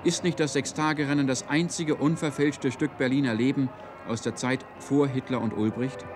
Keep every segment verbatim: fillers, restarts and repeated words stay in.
Ist nicht das Sechstagerennen das einzige unverfälschte Stück Berliner Leben aus der Zeit vor Hitler und Ulbricht?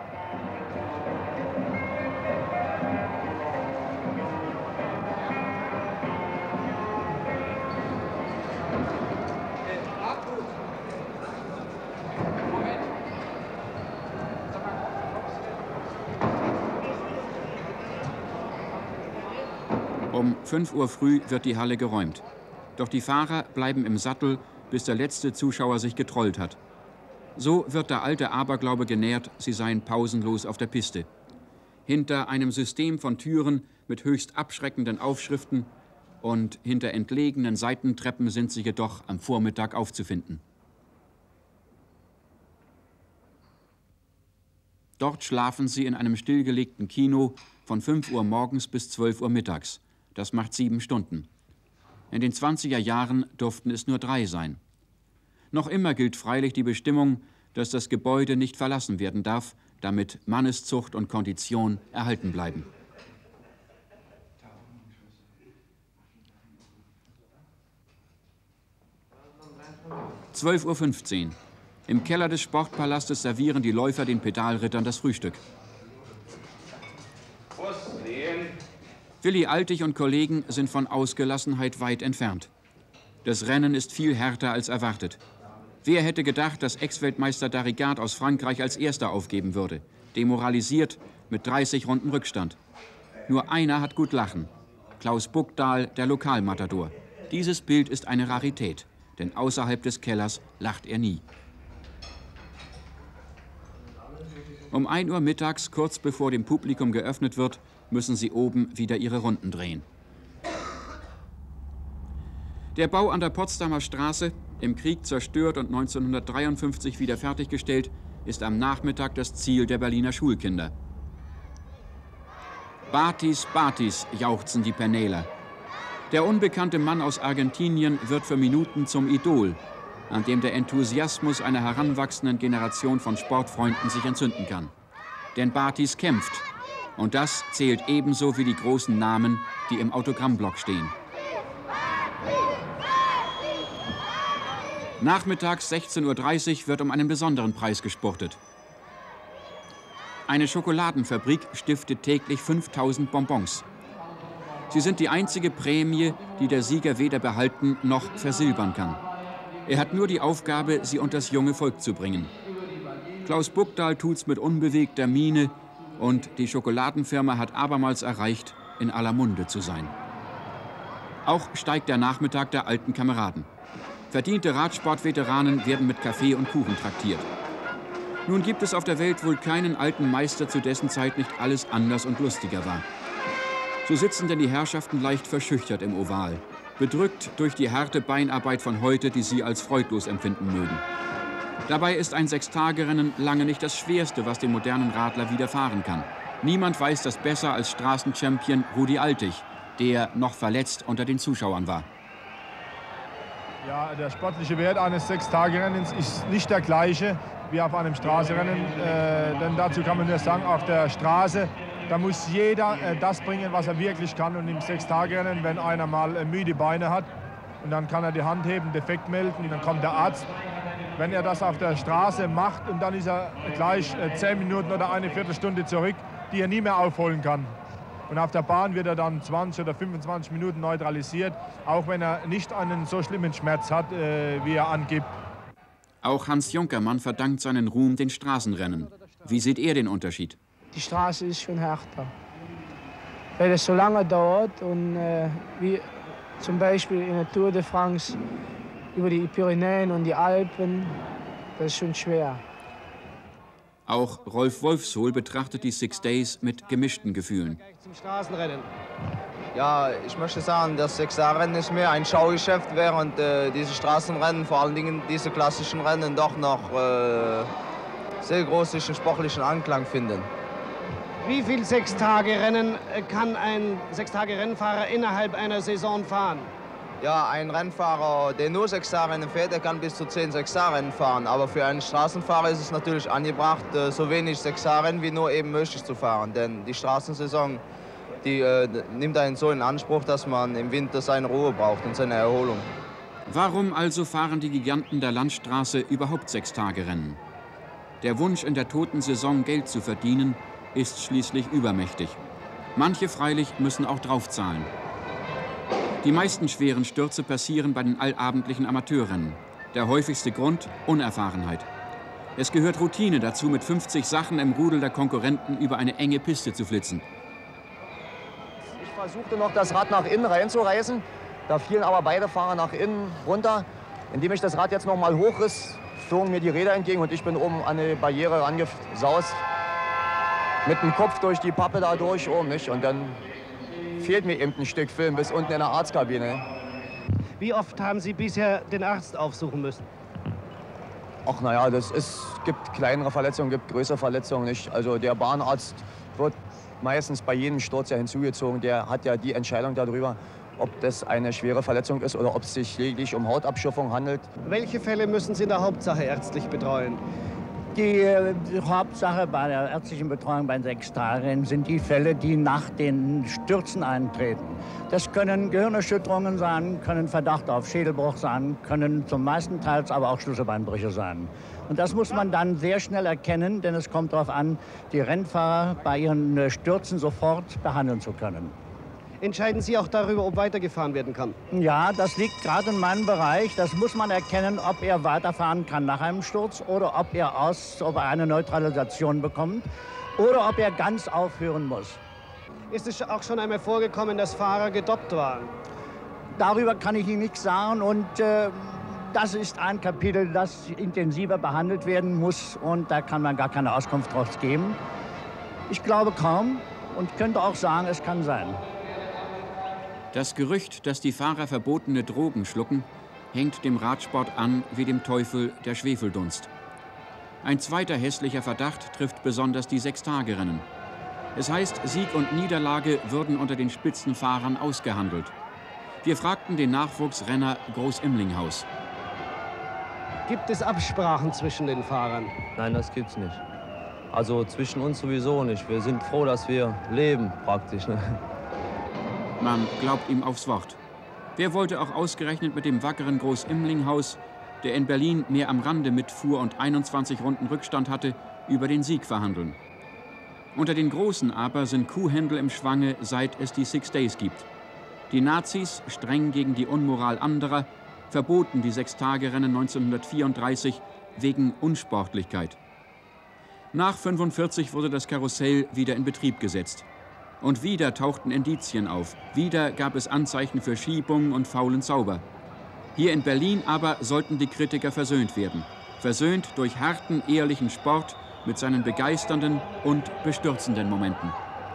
Um fünf Uhr früh wird die Halle geräumt. Doch die Fahrer bleiben im Sattel, bis der letzte Zuschauer sich getrollt hat. So wird der alte Aberglaube genährt, sie seien pausenlos auf der Piste. Hinter einem System von Türen mit höchst abschreckenden Aufschriften und hinter entlegenen Seitentreppen sind sie jedoch am Vormittag aufzufinden. Dort schlafen sie in einem stillgelegten Kino von fünf Uhr morgens bis zwölf Uhr mittags. Das macht sieben Stunden. In den zwanziger Jahren durften es nur drei sein. Noch immer gilt freilich die Bestimmung, dass das Gebäude nicht verlassen werden darf, damit Manneszucht und Kondition erhalten bleiben. zwölf Uhr fünfzehn. Im Keller des Sportpalastes servieren die Läufer den Pedalrittern das Frühstück. Willi Altig und Kollegen sind von Ausgelassenheit weit entfernt. Das Rennen ist viel härter als erwartet. Wer hätte gedacht, dass Ex-Weltmeister Darrigard aus Frankreich als Erster aufgeben würde? Demoralisiert, mit dreißig Runden Rückstand. Nur einer hat gut lachen. Klaus Buckdahl, der Lokalmatador. Dieses Bild ist eine Rarität, denn außerhalb des Kellers lacht er nie. Um ein Uhr mittags, kurz bevor dem Publikum geöffnet wird, müssen sie oben wieder ihre Runden drehen. Der Bau an der Potsdamer Straße, im Krieg zerstört und neunzehnhundertdreiundfünfzig wieder fertiggestellt, ist am Nachmittag das Ziel der Berliner Schulkinder. Batis, Batis, jauchzen die Penäler. Der unbekannte Mann aus Argentinien wird für Minuten zum Idol, an dem der Enthusiasmus einer heranwachsenden Generation von Sportfreunden sich entzünden kann. Denn Batis kämpft. Und das zählt ebenso wie die großen Namen, die im Autogrammblock stehen. Nachmittags sechzehn Uhr dreißig wird um einen besonderen Preis gespurtet. Eine Schokoladenfabrik stiftet täglich fünftausend Bonbons. Sie sind die einzige Prämie, die der Sieger weder behalten noch versilbern kann. Er hat nur die Aufgabe, sie unters junge Volk zu bringen. Klaus Buckdahl tut's mit unbewegter Miene und die Schokoladenfirma hat abermals erreicht, in aller Munde zu sein. Auch steigt der Nachmittag der alten Kameraden. Verdiente Radsportveteranen werden mit Kaffee und Kuchen traktiert. Nun gibt es auf der Welt wohl keinen alten Meister, zu dessen Zeit nicht alles anders und lustiger war. So sitzen denn die Herrschaften leicht verschüchtert im Oval, bedrückt durch die harte Beinarbeit von heute, die sie als freudlos empfinden mögen. Dabei ist ein Sechstagerennen lange nicht das Schwerste, was dem modernen Radler widerfahren kann. Niemand weiß das besser als Straßenchampion Rudi Altig, der noch verletzt unter den Zuschauern war. Ja, der sportliche Wert eines Sechstagerennens ist nicht der gleiche wie auf einem Straßenrennen. Äh, denn dazu kann man nur sagen, auf der Straße, da muss jeder äh, das bringen, was er wirklich kann. Und im Sechstagerennen, wenn einer mal äh, müde Beine hat, und dann kann er die Hand heben, defekt melden, dann kommt der Arzt. Wenn er das auf der Straße macht und dann ist er gleich äh, zehn Minuten oder eine Viertelstunde zurück, die er nie mehr aufholen kann. Und auf der Bahn wird er dann zwanzig oder fünfundzwanzig Minuten neutralisiert, auch wenn er nicht einen so schlimmen Schmerz hat, äh, wie er angibt. Auch Hans Junkermann verdankt seinen Ruhm den Straßenrennen. Wie sieht er den Unterschied? Die Straße ist schon härter, weil es so lange dauert und äh, wie zum Beispiel in der Tour de France über die Pyrenäen und die Alpen, das ist schon schwer. Auch Rolf Wolfsohl betrachtet die Six Days mit gemischten Gefühlen. Zum Straßenrennen. Ja, ich möchte sagen, das Sechstagerennen ist mehr ein Schaugeschäft, während äh, diese Straßenrennen, vor allen Dingen diese klassischen Rennen, doch noch äh, sehr großen sportlichen Anklang finden. Wie viel Sechstagerennen kann ein Sechstage-Rennfahrer innerhalb einer Saison fahren? Ja, ein Rennfahrer, der nur Sechstagerennen fährt, der kann bis zu zehn Sechstagerennen fahren. Aber für einen Straßenfahrer ist es natürlich angebracht, so wenig Sechstagerennen wie nur eben möglich zu fahren. Denn die Straßensaison, die äh, nimmt einen so in Anspruch, dass man im Winter seine Ruhe braucht und seine Erholung. Warum also fahren die Giganten der Landstraße überhaupt Sechstagerennen? Der Wunsch, in der toten Saison Geld zu verdienen, ist schließlich übermächtig. Manche freilich müssen auch draufzahlen. Die meisten schweren Stürze passieren bei den allabendlichen Amateurrennen. Der häufigste Grund: Unerfahrenheit. Es gehört Routine dazu, mit fünfzig Sachen im Rudel der Konkurrenten über eine enge Piste zu flitzen. Ich versuchte noch, das Rad nach innen reinzureißen. Da fielen aber beide Fahrer nach innen runter. Indem ich das Rad jetzt noch mal hochriss, flogen mir die Räder entgegen und ich bin oben an eine Barriere rangesaust. Mit dem Kopf durch die Pappe da durch oben, nicht? Und dann fehlt mir eben ein Stück Film bis unten in der Arztkabine. Wie oft haben Sie bisher den Arzt aufsuchen müssen? Ach naja, das ist, gibt kleinere Verletzungen, gibt größere Verletzungen nicht. Also der Bahnarzt wird meistens bei jedem Sturz ja hinzugezogen. Der hat ja die Entscheidung darüber, ob das eine schwere Verletzung ist oder ob es sich lediglich um Hautabschürfung handelt. Welche Fälle müssen Sie in der Hauptsache ärztlich betreuen? Die, die Hauptsache bei der ärztlichen Betreuung bei Sechstagerennen sind die Fälle, die nach den Stürzen eintreten. Das können Gehirnerschütterungen sein, können Verdacht auf Schädelbruch sein, können zum meisten Teils aber auch Schlüsselbeinbrüche sein. Und das muss man dann sehr schnell erkennen, denn es kommt darauf an, die Rennfahrer bei ihren Stürzen sofort behandeln zu können. Entscheiden Sie auch darüber, ob weitergefahren werden kann? Ja, das liegt gerade in meinem Bereich. Das muss man erkennen, ob er weiterfahren kann nach einem Sturz oder ob er, aus, ob er eine Neutralisation bekommt oder ob er ganz aufhören muss. Ist es auch schon einmal vorgekommen, dass Fahrer gedoppt waren? Darüber kann ich Ihnen nichts sagen und äh, das ist ein Kapitel, das intensiver behandelt werden muss und da kann man gar keine Auskunft drauf geben. Ich glaube kaum und könnte auch sagen, es kann sein. Das Gerücht, dass die Fahrer verbotene Drogen schlucken, hängt dem Radsport an wie dem Teufel der Schwefeldunst. Ein zweiter hässlicher Verdacht trifft besonders die Sechstagerennen. Es heißt, Sieg und Niederlage würden unter den Spitzenfahrern ausgehandelt. Wir fragten den Nachwuchsrenner Groß-Imlinghaus. Gibt es Absprachen zwischen den Fahrern? Nein, das gibt's nicht. Also zwischen uns sowieso nicht. Wir sind froh, dass wir leben, praktisch. Ne? Man glaubt ihm aufs Wort. Wer wollte auch ausgerechnet mit dem wackeren Groß-Imlinghaus, der in Berlin mehr am Rande mitfuhr und einundzwanzig Runden Rückstand hatte, über den Sieg verhandeln? Unter den Großen aber sind Kuhhändel im Schwange, seit es die Six Days gibt. Die Nazis, streng gegen die Unmoral anderer, verboten die Sechstagerennen neunzehnhundertvierunddreißig wegen Unsportlichkeit. Nach fünfundvierzig wurde das Karussell wieder in Betrieb gesetzt. Und wieder tauchten Indizien auf. Wieder gab es Anzeichen für Schiebungen und faulen Zauber. Hier in Berlin aber sollten die Kritiker versöhnt werden. Versöhnt durch harten, ehrlichen Sport mit seinen begeisternden und bestürzenden Momenten.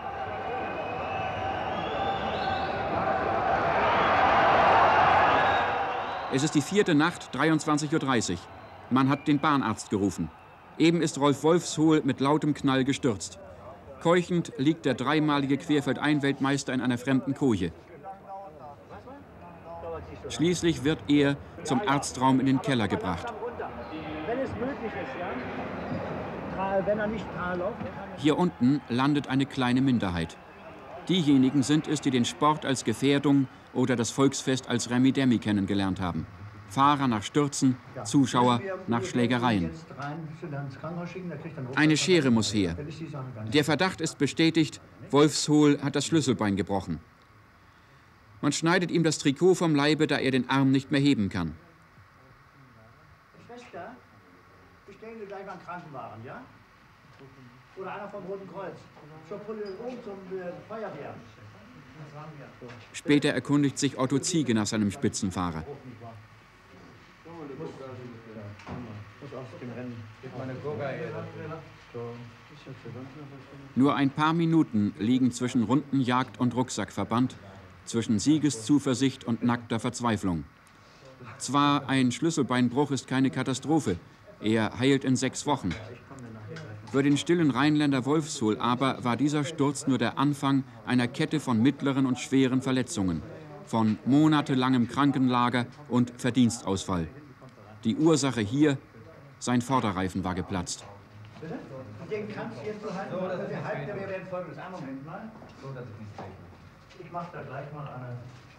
Es ist die vierte Nacht, dreiundzwanzig Uhr dreißig. Man hat den Bahnarzt gerufen. Eben ist Rolf Wolfshohl mit lautem Knall gestürzt. Keuchend liegt der dreimalige Querfeldein-Weltmeister in einer fremden Koje. Schließlich wird er zum Arztraum in den Keller gebracht. Hier unten landet eine kleine Minderheit. Diejenigen sind es, die den Sport als Gefährdung oder das Volksfest als Remi-Demi kennengelernt haben. Fahrer nach Stürzen, Zuschauer nach Schlägereien. Eine Schere muss her. Der Verdacht ist bestätigt, Wolfshohl hat das Schlüsselbein gebrochen. Man schneidet ihm das Trikot vom Leibe, da er den Arm nicht mehr heben kann. Schwester, bestellen Sie gleich mal einen Krankenwagen, ja? Oder einer vom Roten Kreuz. Zur Polizei, zum äh, Feuerwehr. Später erkundigt sich Otto Ziege nach seinem Spitzenfahrer. Nur ein paar Minuten liegen zwischen Rundenjagd und Rucksackverband, zwischen Siegeszuversicht und nackter Verzweiflung. Zwar ein Schlüsselbeinbruch ist keine Katastrophe, er heilt in sechs Wochen. Für den stillen Rheinländer Wolfshohl aber war dieser Sturz nur der Anfang einer Kette von mittleren und schweren Verletzungen, von monatelangem Krankenlager und Verdienstausfall. Die Ursache hier: sein Vorderreifen war geplatzt. Den kannst du jetzt so halten, oder wir halten, wir werden folgendes. Einen Moment mal. Ich mache da gleich mal eine.